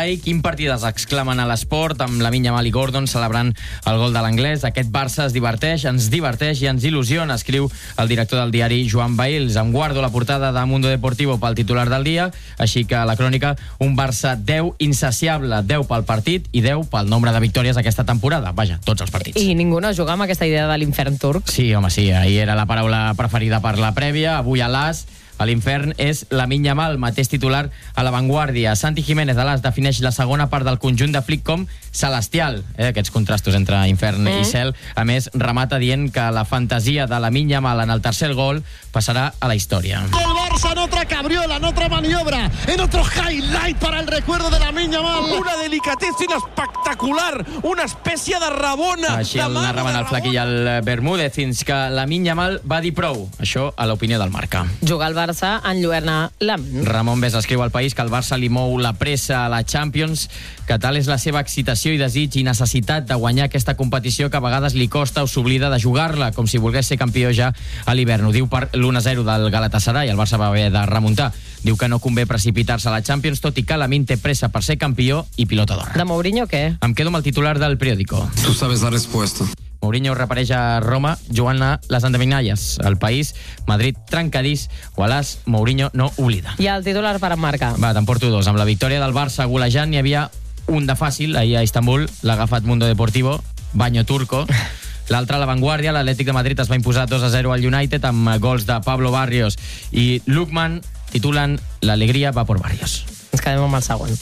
Carai, quin partidàs, exclamen a l'Esport, amb Lamine Yamal i Gordon celebrant el gol de l'anglès. Aquest Barça es diverteix i ens il·lusiona, escriu el director del diari Joan Bails. Em guardo la portada de Mundo Deportivo pel titular del dia, així que a la crònica, un Barça 10 insaciable, 10 pel partit i 10 pel nombre de victòries aquesta temporada. Vaja, tots els partits. I ningú no juga amb aquesta idea de l'infern turc? Sí, home, sí, ahir era la paraula preferida per la prèvia, avui a l'As. A l'infern és Lamine Yamal, mateix titular a La Vanguardia. Santi Jiménez de l'As defineix la segona part del conjunt de Flick com celestial. Aquests contrastos entre infern i cel. A més, remata dient que la fantasia de Lamine Yamal en el tercer gol passarà a la història. El Barça en otra cabriola, en otra maniobra, en otro highlight para el recuerdo de Lamine Yamal. Una delicatessin espectacular, una espècie de rabona. Així el narraven el Flac i el Bermúdez, fins que Lamine Yamal va dir prou. Això a l'opinió del Marca. Jugar al Barça enlluerna l'àmbit. Ramon Bes escriu al País que el Barça li mou la pressa a la Champions, que tal és la seva excitació i desig i necessitat de guanyar aquesta competició que a vegades li costa o s'oblida de jugar-la, com si volgués ser campió ja a l'hivern. Ho diu per l'1-0 del Galatasaray, el Barça va haver de remuntar. Diu que no convé precipitar-se a la Champions, tot i que Lamine té pressa per ser campió i pilota d'or. De Mourinho, què? Em quedo amb el titular del periòdico. Tú sabes la respuesta. Mourinho reapareix a Roma jugant a les endevinalles. El País, Madrid trencadís, o a l'As, Mourinho no oblida. I el titular per emmarcar? Va, te'n porto dos. Amb la victòria del Barça golejant n'hi havia un de fàcil, ahir a Istanbul, l'ha agafat Mundo Deportivo, Baño Turco. L'altre, a La Vanguardia, l'Atlètic de Madrid es va imposar 2-0 al United amb gols de Pablo Barrios i Lukman, titulen «L'alegria va por Barrios». Ens quedem amb el segon.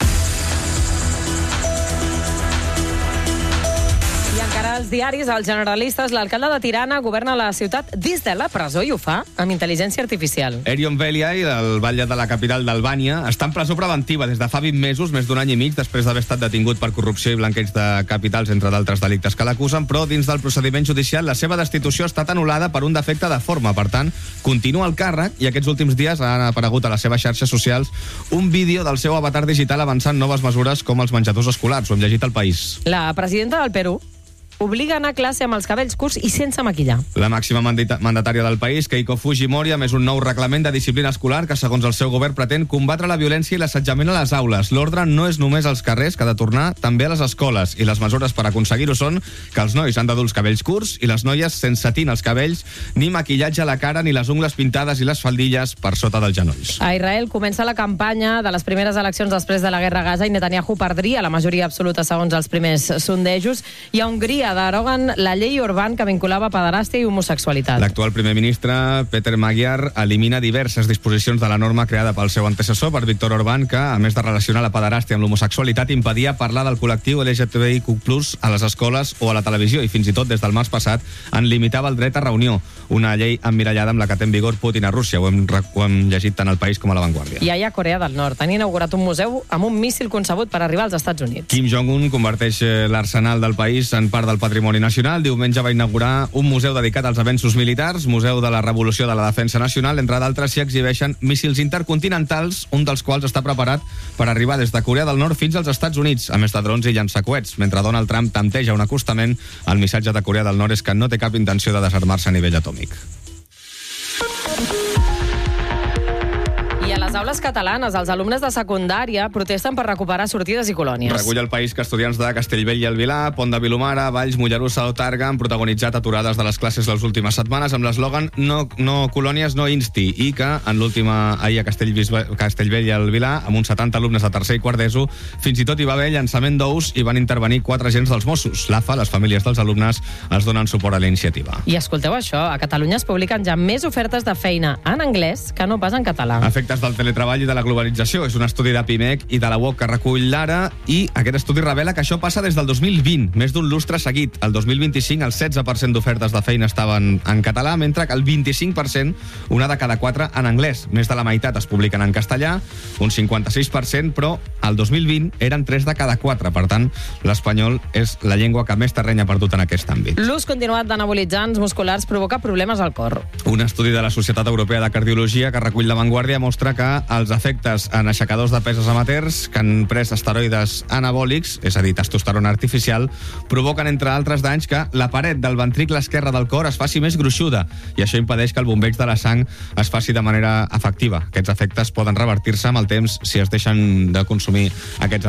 Els diaris, els generalistes, l'alcalde de Tirana governa la ciutat des de la presó i ho fa amb intel·ligència artificial. Erion Veliay, el batlle de la capital d'Albània, està en presó preventiva des de fa 20 mesos, més d'un any i mig, després d'haver estat detingut per corrupció i blanqueig de capitals, entre d'altres delictes que l'acusen, però dins del procediment judicial la seva destitució ha estat anul·lada per un defecte de forma. Per tant, continua al càrrec i aquests últims dies han aparegut a les seves xarxes socials un vídeo del seu avatar digital avançant noves mesures com els menjadors escolars. Ho hem llegit al País. La presidenta del Perú obliga a anar a classe amb els cabells curts i sense maquillar. La màxima mandatària del país, Keiko Fujimori, a més un nou reglament de disciplina escolar que, segons el seu govern, pretén combatre la violència i l'assetjament a les aules. L'ordre no és només als carrers, que ha de tornar també a les escoles. I les mesures per aconseguir-ho són que els nois han de dur els cabells curts i les noies sense tint els cabells, ni maquillatge a la cara, ni les ungles pintades i les faldilles per sota dels genolls. A Israel comença la campanya de les primeres eleccions després de la guerra a Gaza i Netanyahu perdria la majoria absoluta segons els primers sondejos. I a Hongria deroguen la llei Orbán que vinculava pederàstia i homosexualitat. L'actual primer ministre, Peter Magyar, elimina diverses disposicions de la norma creada pel seu antecessor, per Viktor Orbán, que, a més de relacionar la pederàstia amb l'homosexualitat, impedia parlar del col·lectiu LGTBIQ+ a les escoles o a la televisió, i fins i tot des del març passat en limitava el dret a reunió, una llei emmirallada amb la que té en vigor Putin a Rússia. Ho hem llegit tant al País com a La Vanguardia. I allà a Corea del Nord han inaugurat un museu amb un míssil concebut per arribar als Estats Units. Kim Jong-un converteix l'arsenal del país en part del patrimoni nacional. Diumenge va inaugurar un museu dedicat als avenços militars, Museu de la Revolució de la Defensa Nacional. Entre d'altres, s'hi exhibeixen míssils intercontinentals, un dels quals està preparat per arribar des de Corea del Nord fins als Estats Units, a més de drons i llançacoets. Mentre Donald Trump tempteja un acostament, el missatge de Corea del Nord és que no té cap intenció de desarmar-se a nivell atòmic. I a les aules catalanes, els alumnes de secundària protesten per recuperar sortides i colònies. Recull el País que estudiants de Castellbell i el Vilar, Pont de Vilomara, Valls, Mollerussa o Targa han protagonitzat aturades de les classes les últimes setmanes amb l'eslògan no colònies, no insti, i que en l'última ahir a Castellbell i el Vilar, amb uns 70 alumnes de tercer i quart d'ESO, fins i tot hi va haver llançament d'ous i van intervenir 4 agents dels Mossos. L'AFA, les famílies dels alumnes, els donen suport a la iniciativa. I escolteu això, a Catalunya es publiquen ja més ofertes de feina en anglès que no pas en català. Efectes del teletreball i de la globalització. És un estudi de PIMEC i de la UOC que recull l'Ara, i aquest estudi revela que això passa des del 2020, més d'un lustre seguit. El 2025 el 16% d'ofertes de feina estaven en català, mentre que el 25%, una de cada 4, en anglès. Més de la meitat es publiquen en castellà, un 56%, però el 2020 eren 3 de cada 4. Per tant, l'espanyol és la llengua que més terreny ha perdut en aquest àmbit. L'ús continuat d'anabolitzants musculars provoca problemes al cor. Un estudi de la Societat Europea de Cardiologia que recull La Vanguardia mostra que els efectes en aixecadors de peses amateurs que han pres esteroides anabòlics, és a dir, testosterona artificial, provoquen, entre altres danys, que la paret del ventricle esquerre del cor es faci més gruixuda, i això impedeix que el bombeig de la sang es faci de manera efectiva. Aquests efectes poden revertir-se amb el temps si es deixen de consumir aquests